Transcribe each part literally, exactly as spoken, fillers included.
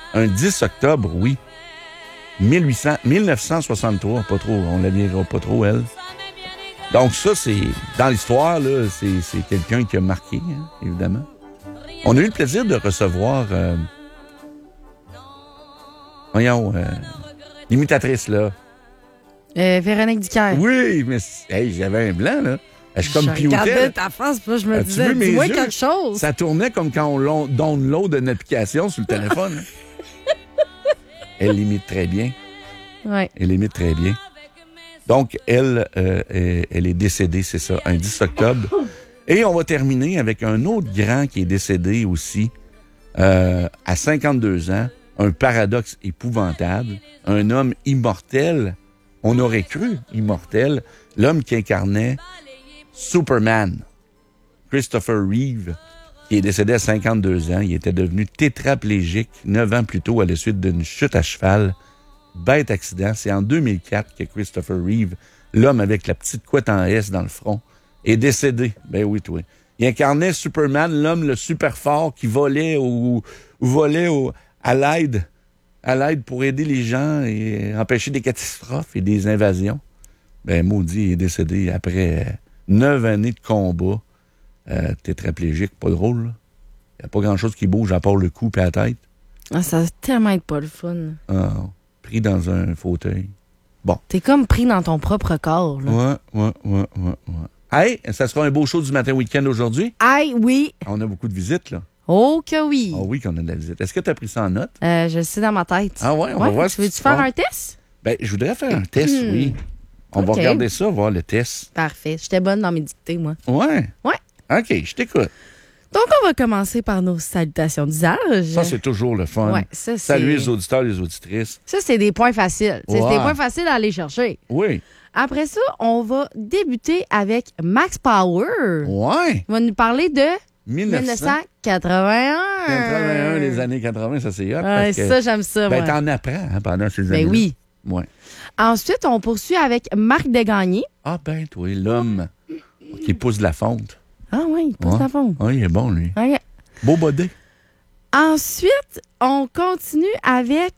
Un dix octobre, oui. mille huit cents, mille neuf cent soixante-trois, pas trop, on la viendra pas trop, elle. Donc ça, c'est, dans l'histoire, là, c'est, c'est quelqu'un qui a marqué, hein, évidemment. On a eu le plaisir de recevoir, euh, voyons, euh, l'imitatrice, là. Euh, Véronique Dicker. Oui, mais, hey, j'avais un blanc, là. Je suis comme Je regardais pioté. ta face, puis là, je me As-tu disais, vu mes dis-moi yeux? quelque chose. Ça tournait comme quand on download une application sur le téléphone. Elle l'imite très bien. Oui. Elle l'imite très bien. Donc, elle, euh, elle est décédée, c'est ça, un dix octobre. Et on va terminer avec un autre grand qui est décédé aussi, euh, à cinquante-deux ans, un paradoxe épouvantable, un homme immortel, on aurait cru immortel, l'homme qui incarnait Superman, Christopher Reeve, qui est décédé à cinquante-deux ans. Il était devenu tétraplégique neuf ans plus tôt à la suite d'une chute à cheval. Bête accident. C'est en deux mille quatre que Christopher Reeve, l'homme avec la petite couette en S dans le front, est décédé. Ben oui, toi. Il incarnait Superman, l'homme le super fort qui volait au, volait au, à l'aide, à l'aide pour aider les gens et empêcher des catastrophes et des invasions. Ben maudit, il est décédé après neuf années de combat. Euh, tétraplégique, pas drôle. Il n'y a pas grand-chose qui bouge à part le cou et la tête. Ah, ça va tellement être pas le fun. Ah, pris dans un fauteuil. Bon. T'es comme pris dans ton propre corps, là. Ouais, ouais, ouais, ouais, ouais. Hey, ça sera un beau show du matin week-end aujourd'hui. Aïe, oui. On a beaucoup de visites, là. Oh que oui. Ah oui, qu'on a de la visite. Est-ce que tu as pris ça en note? Euh, je le sais dans ma tête. Ah ouais, on va voir. Tu veux-tu faire un test? Ben, je voudrais faire un test, Hmm. oui. On va OK. regarder ça, voir le test. Parfait. J'étais bonne dans mes dictées, moi. Ouais. Ouais. OK, je t'écoute. Donc, on va commencer par nos salutations d'usage. Ça, c'est toujours le fun. Ouais, ça, c'est- Saluer les auditeurs, les auditrices. Ça, c'est des points faciles. C'est Ouais. des points faciles à aller chercher. Oui. Après ça, on va débuter avec Max Power. Ouais. Il va nous parler de mille neuf cent quatre-vingt-un. quatre-vingt-un, les années quatre-vingts, ça c'est hot. Ouais, parce que, ça, j'aime ça, ben, moi. t'en apprends hein, pendant ces Ben années-là. oui. Ouais. Ensuite, on poursuit avec Marc Desgagnés. Ah ben, toi, l'homme qui pousse de la fonte. Ah oui, il pousse Ouais. la fond. Oui, il est bon, lui. OK. Beau body. Ensuite, on continue avec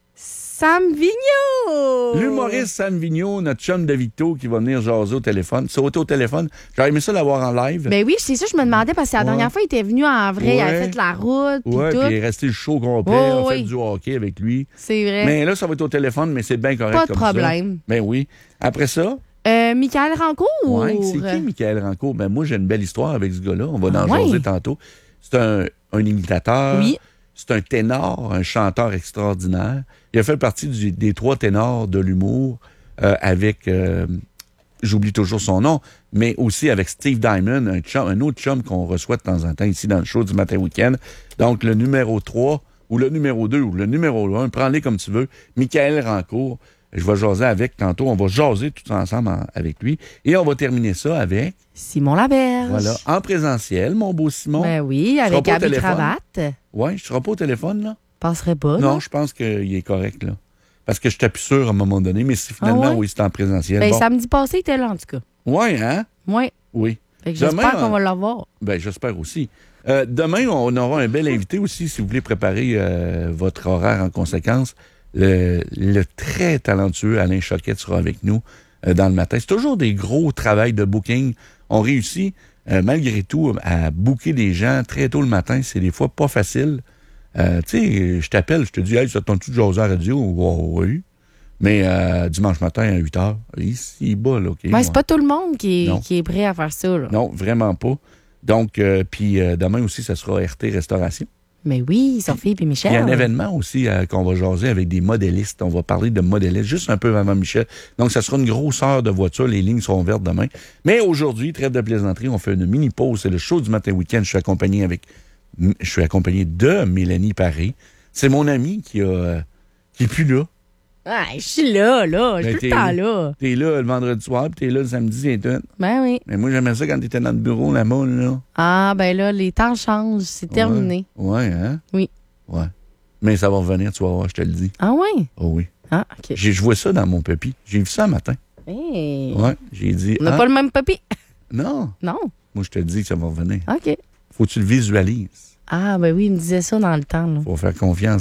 Sam Vigneault. L'humoriste Sam Vigneault, notre chum de Victo qui va venir jaser au téléphone. Sauter au téléphone. J'aurais aimé ça l'avoir en live. Ben oui, c'est ça, je me demandais parce que la Ouais. dernière fois, il était venu en vrai, il avait Ouais. fait la route, puis ouais, tout. puis il est resté le show complet. Oh, on a fait oui. du hockey avec lui. C'est vrai. Mais là, ça va être au téléphone, mais c'est bien correct Pas de comme problème. ça. Ben oui. Après ça, Euh, Michael Rancourt. ouais, c'est qui Michael Rancourt? Ben moi, j'ai une belle histoire avec ce gars-là. On va Ah, en ouais. jaser tantôt. C'est un, un imitateur. Oui. C'est un ténor, un chanteur extraordinaire. Il a fait partie du- des trois ténors de l'humour euh, avec, euh, j'oublie toujours son nom, mais aussi avec Steve Diamond, un, chum, un autre chum qu'on reçoit de temps en temps ici dans le show du matin week-end. Donc, le numéro trois ou le numéro deux ou le numéro un, prends-les comme tu veux, Michael Rancourt. Je vais jaser avec tantôt. On va jaser tous ensemble en- avec lui. Et on va terminer ça avec, Simon Laberge. voilà, en présentiel, mon beau Simon. Ben oui, Tu seras avec pas au Abby téléphone? Cravate. Ouais, je serai pas au téléphone, là? Passerait pas, Non, non? je pense qu'il est correct, là. Parce que je t'appuie sûr à un moment donné, mais c'est finalement, Ah ouais? oui, c'est en présentiel. Ben, Bon. samedi passé, il était là, en tout cas. Ouais, hein? Oui. Oui. Fait que Demain, j'espère qu'on euh, va l'avoir. Ben, j'espère aussi. Euh, demain, on aura un bel invité aussi, si vous voulez préparer euh, votre horaire en conséquence. Le, le très talentueux Alain Choquette sera avec nous euh, dans le matin. C'est toujours des gros travails de booking. On réussit, euh, malgré tout, à booker des gens très tôt le matin. C'est des fois pas facile. Euh, tu sais, je t'appelle, je te dis, hey, ça te tente-tu de jaser à la radio? Oh, oui. Mais euh, dimanche matin à huit heures, ici, bas, là, OK? Ben, ouais. c'est pas tout le monde qui Non. est, qui est prêt à faire ça, là. Non, vraiment pas. Donc, euh, puis euh, demain aussi, ça sera R T Restauration. Mais oui, Sophie puis Michel. Il y a un événement aussi euh, qu'on va jaser avec des modélistes. On va parler de modélistes juste un peu avant Michel. Donc, ça sera une grosse heure de voiture. Les lignes seront vertes demain. Mais aujourd'hui, trêve de plaisanterie, on fait une mini pause. C'est le show du matin week-end. Je suis accompagné avec, je suis accompagné de Mélanie Paré. C'est mon ami qui a, euh, qui est plus là. Ah, je suis là, là. Je Ben, suis tout t'es- le temps là. T'es là le vendredi soir, puis t'es là le samedi et tout. Ben oui. Mais moi, j'aimais ça quand t'étais dans le bureau, là-bas, là. Ah, ben là, les temps changent. C'est terminé. Ouais, hein? Oui. Ouais. Mais ça va revenir, tu vas voir, je te le dis. Ah oui? Oh oui. Ah, OK. J'ai, je vois ça dans mon papy. J'ai vu ça un matin. Hey. Ouais. J'ai dit. On n'a ah, pas le même papy. Non. Non. Moi, je te dis que ça va revenir. OK. Faut que tu le visualises. Ah, ben oui, il me disait ça dans le temps, là. Faut faire confiance.